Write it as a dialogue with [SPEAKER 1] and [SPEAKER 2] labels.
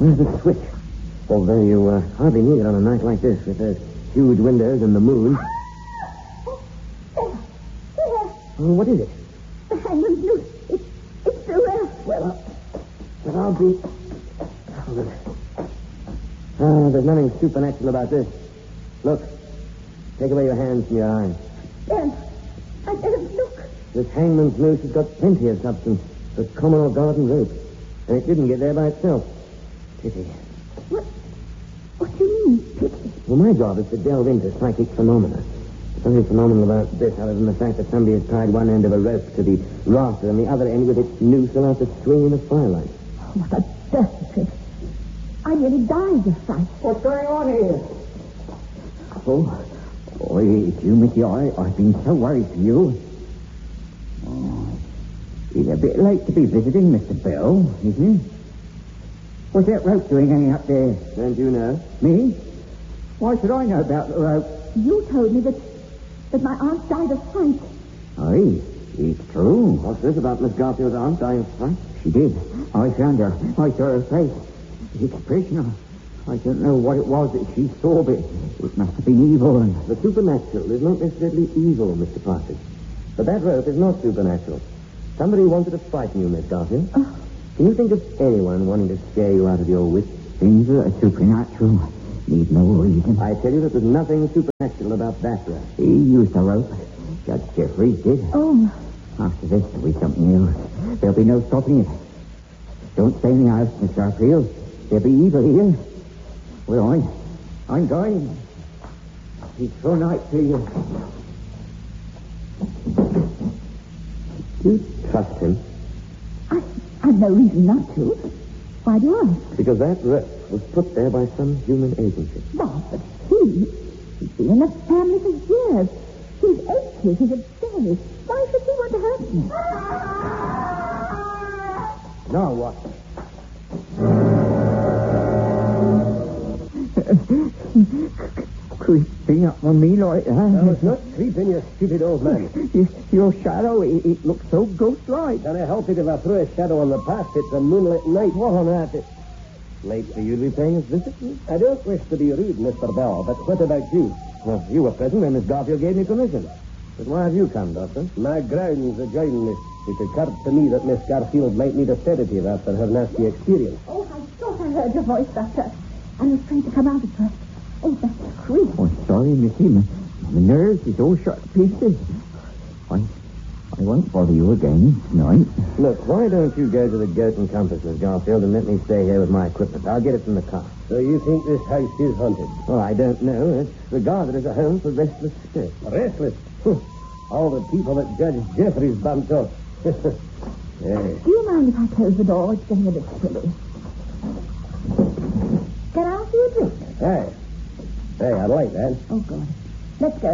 [SPEAKER 1] Where's the switch? Although you hardly need it on a night like this with those huge windows and the moon.
[SPEAKER 2] There.
[SPEAKER 1] Oh, what is it?
[SPEAKER 2] The hangman's noose. It's still there.
[SPEAKER 1] Well, I'll be... there's nothing supernatural about this. Look. Take away your hands from your eyes.
[SPEAKER 2] Ben, I don't look.
[SPEAKER 1] This hangman's noose has got plenty of substance. The common or garden rope. And it didn't get there by itself. Pity.
[SPEAKER 2] What do you mean, pity?
[SPEAKER 1] Well, my job is to delve into psychic phenomena. Something phenomenal about this, other than the fact that somebody has tied one end of a rope to the rafter and the other end with its noose allowed to swing in the firelight.
[SPEAKER 2] Oh, what a dirty trick. I nearly died of fright.
[SPEAKER 1] What's going on here?
[SPEAKER 3] Oh, it's you, Mickey. I've been so worried for you. Oh, it's a bit late to be visiting Mr. Bell, isn't it? What's that rope doing hanging up there?
[SPEAKER 1] Don't you know?
[SPEAKER 3] Me? Why should I know about the rope?
[SPEAKER 2] You told me that my aunt died of fright.
[SPEAKER 3] Aye, it's true.
[SPEAKER 1] What's this about Miss Garfield's aunt dying of fright?
[SPEAKER 3] She did. I found her. I saw her face. The expression. I don't know what it was that she saw, but it must have been evil. And
[SPEAKER 1] the supernatural is not necessarily evil, Mr. Partridge. But that rope is not supernatural. Somebody wanted to frighten you, Miss Garfield. Can you think of anyone wanting to scare you out of your wits?
[SPEAKER 3] Things that are supernatural need no reason.
[SPEAKER 1] I tell you that there's nothing supernatural about that rope.
[SPEAKER 3] He used the rope. Judge Jeffries did.
[SPEAKER 2] Oh.
[SPEAKER 3] After this, there'll be something else. There'll be no stopping it. Don't say anything else, Miss Garfield. There'll be evil here. Well, I'm going. Peaceful night to you.
[SPEAKER 1] You trust him?
[SPEAKER 2] I've no reason not to. Why do you ask?
[SPEAKER 1] Because that rope was put there by some human agency.
[SPEAKER 2] Bob, but he's been in the family for years. He's 80. He's a berry. Why should he want to hurt me?
[SPEAKER 1] Now what?
[SPEAKER 3] Creeping up on me like that.
[SPEAKER 1] No, it's not creeping, you stupid old man.
[SPEAKER 3] Your shadow, it looks so ghost-like.
[SPEAKER 1] Can I help it if I throw a shadow on the path? It's a moonlit night. What on earth? Late for you to be paying us visit? I don't wish to be rude, Mr. Bell, but what about you? Well, you were present when Miss Garfield gave me permission. But why have you come, Doctor? My grounds adjoin this. It occurred to me that Miss Garfield might need a sedative after her nasty experience.
[SPEAKER 2] Oh, I thought I heard your voice, Doctor. I was trying to come out at first. Oh, that's creep.
[SPEAKER 3] Oh, sorry, Missy. My nerves is all shot to pieces. I won't bother you again tonight.
[SPEAKER 1] Look, why don't you go to the Goat and Compass, Miss Garfield, and let me stay here with my equipment? I'll get it from the car. So you think this house is haunted? Well, I don't know. It's regarded as a home for restless spirits. Restless? All the people that Judge Jeffries bumped off. Yes.
[SPEAKER 2] Do you mind if I close the door? It's getting a bit chilly. Can I ask you a drink?
[SPEAKER 1] Hey, I'd like that.
[SPEAKER 2] Oh, God. Let's go.